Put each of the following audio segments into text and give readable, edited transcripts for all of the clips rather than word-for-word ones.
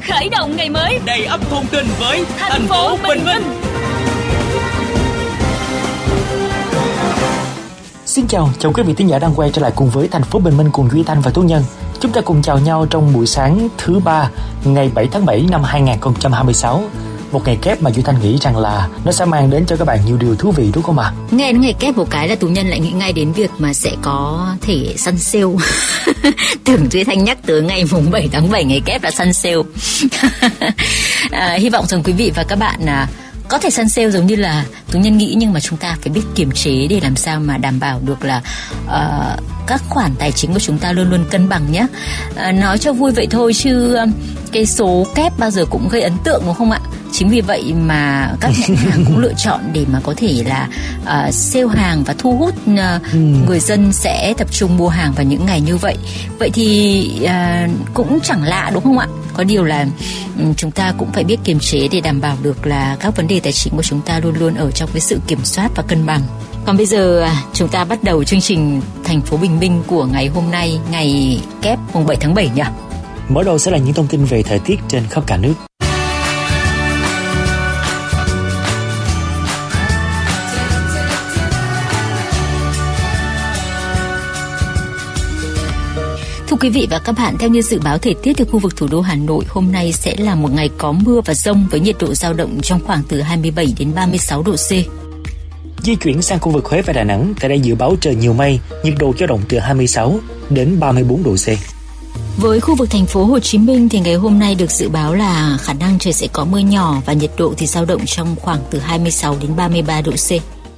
khởi động ngày mới đầy ắp thông tin với thành phố Bình Minh. Xin chào quý vị thính giả đang quay trở lại cùng với thành phố Bình Minh cùng Duy Thanh và Tú Nhân. Chúng ta cùng chào nhau trong buổi sáng thứ ba ngày 7 tháng 7 năm 2026. Một ngày kép mà Duy Thanh nghĩ rằng là nó sẽ mang đến cho các bạn nhiều điều thú vị, đúng không ạ? Nghe đến ngày kép một cái là Tú Nhân lại nghĩ ngay đến việc mà sẽ có thể săn sale. Tưởng Duy Thanh nhắc tới ngày mùng 7 tháng 7 ngày kép là săn sale. Hy vọng rằng quý vị và các bạn có thể săn sale giống như là Tú Nhân nghĩ, nhưng mà chúng ta phải biết kiềm chế để làm sao mà đảm bảo được là các khoản tài chính của chúng ta luôn luôn cân bằng nhé. Nói cho vui vậy thôi chứ cái số kép bao giờ cũng gây ấn tượng, đúng không ạ? Chính vì vậy mà các nhãn hàng cũng lựa chọn để mà có thể là sale hàng và thu hút người dân sẽ tập trung mua hàng vào những ngày như vậy. Vậy thì cũng chẳng lạ, đúng không ạ? Có điều là chúng ta cũng phải biết kiềm chế để đảm bảo được là các vấn đề tài chính của chúng ta luôn luôn ở trong cái sự kiểm soát và cân bằng. Còn bây giờ chúng ta bắt đầu chương trình thành phố Bình Minh của ngày hôm nay, ngày kép mùng 7 tháng 7 nhỉ? Mở đầu sẽ là những thông tin về thời tiết trên khắp cả nước. Thưa quý vị và các bạn, theo như dự báo thời tiết từ khu vực thủ đô Hà Nội, hôm nay sẽ là một ngày có mưa và dông với nhiệt độ dao động trong khoảng từ 27 đến 36 độ C. Di chuyển sang khu vực Huế và Đà Nẵng, tại đây dự báo trời nhiều mây, nhiệt độ dao động từ 26 đến 34 độ C. Với khu vực thành phố Hồ Chí Minh thì ngày hôm nay được dự báo là khả năng trời sẽ có mưa nhỏ và nhiệt độ thì dao động trong khoảng từ 26 đến 33 độ C.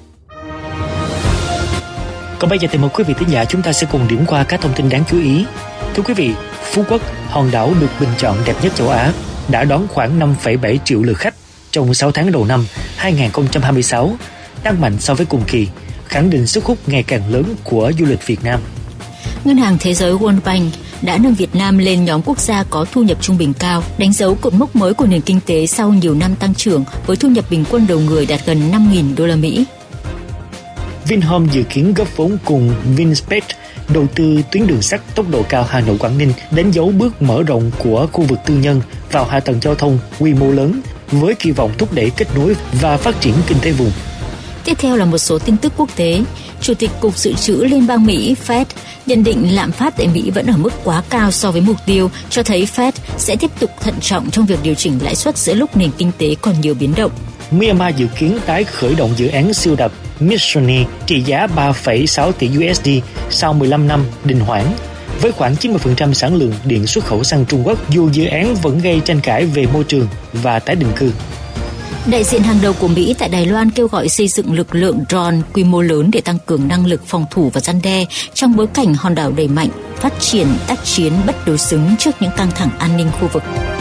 Còn bây giờ thì mời quý vị thính giả chúng ta sẽ cùng điểm qua các thông tin đáng chú ý. Thưa quý vị, Phú Quốc, hòn đảo được bình chọn đẹp nhất châu Á, đã đón khoảng 5,7 triệu lượt khách trong 6 tháng đầu năm 2026, tăng mạnh so với cùng kỳ, khẳng định sức hút ngày càng lớn của du lịch Việt Nam. Ngân hàng Thế giới World Bank đã nâng Việt Nam lên nhóm quốc gia có thu nhập trung bình cao, đánh dấu cột mốc mới của nền kinh tế sau nhiều năm tăng trưởng với thu nhập bình quân đầu người đạt gần 5.000 đô la Mỹ. Vinhome dự kiến góp vốn cùng Vinspace đầu tư tuyến đường sắt tốc độ cao Hà Nội - Quảng Ninh, đánh dấu bước mở rộng của khu vực tư nhân vào hạ tầng giao thông quy mô lớn với kỳ vọng thúc đẩy kết nối và phát triển kinh tế vùng. Tiếp theo là một số tin tức quốc tế. Chủ tịch Cục Dự trữ Liên bang Mỹ Fed nhận định lạm phát tại Mỹ vẫn ở mức quá cao so với mục tiêu, cho thấy Fed sẽ tiếp tục thận trọng trong việc điều chỉnh lãi suất giữa lúc nền kinh tế còn nhiều biến động. Myanmar dự kiến tái khởi động dự án siêu đập Mitsuni trị giá 3,6 tỷ USD sau 15 năm đình hoãn, với khoảng 90% sản lượng điện xuất khẩu sang Trung Quốc, dù dự án vẫn gây tranh cãi về môi trường và tái định cư. Đại diện hàng đầu của Mỹ tại Đài Loan kêu gọi xây dựng lực lượng drone quy mô lớn để tăng cường năng lực phòng thủ và răn đe trong bối cảnh hòn đảo đẩy mạnh phát triển tác chiến bất đối xứng trước những căng thẳng an ninh khu vực.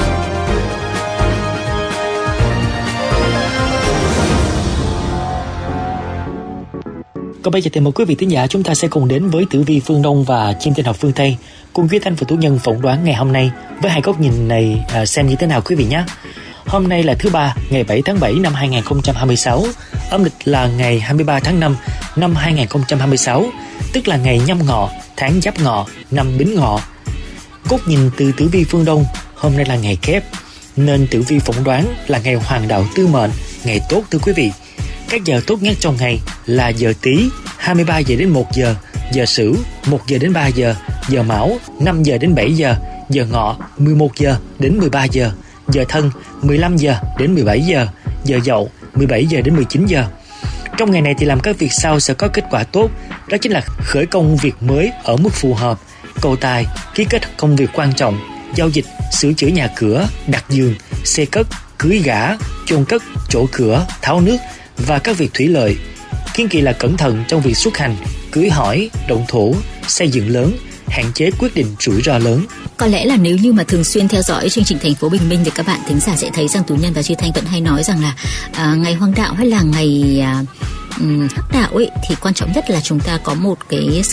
Còn bây giờ thì mời quý vị thính giả chúng ta sẽ cùng đến với tử vi phương Đông và chim tinh học phương Tây, cùng Duy Thanh và Tú Nhân phỏng đoán ngày hôm nay với hai góc nhìn này xem như thế nào quý vị nhé. Hôm nay là thứ ba, ngày 7 tháng 7 năm 2026, âm lịch là ngày 23 tháng 5 năm 2026, tức là ngày Nhâm Ngọ, tháng Giáp Ngọ, năm Bính Ngọ. Cốt nhìn từ tử vi phương Đông, hôm nay là ngày kép, nên tử vi phỏng đoán là ngày hoàng đạo tư mệnh, ngày tốt thưa quý vị. Các giờ tốt nhất trong ngày là giờ Tý 23 giờ đến 1 giờ, giờ Sửu 1 giờ đến 3 giờ, giờ Mão 5 giờ đến 7 giờ, giờ Ngọ 11 giờ đến 13 giờ, giờ Thân 15 giờ đến 17 giờ, giờ Dậu 17 giờ đến 19 giờ. Trong ngày này thì làm các việc sau sẽ có kết quả tốt, đó chính là khởi công việc mới ở mức phù hợp, cầu tài, ký kết công việc quan trọng, giao dịch, sửa chữa nhà cửa, đặt giường, xe cất, cưới gả, chôn cất, chỗ cửa, tháo nước và các việc thủy lợi. Kiêng kỵ là cẩn thận trong việc xuất hành, cưới hỏi, động thổ, xây dựng lớn, hạn chế quyết định rủi ro lớn. Có lẽ là nếu như mà thường xuyên theo dõi chương trình Thành phố Bình Minh thì các bạn thính giả sẽ thấy rằng Tú Nhân và Duy Thanh vẫn hay nói rằng là ngày hoàng đạo hay là ngày hắc đạo ấy thì quan trọng nhất là chúng ta có một cái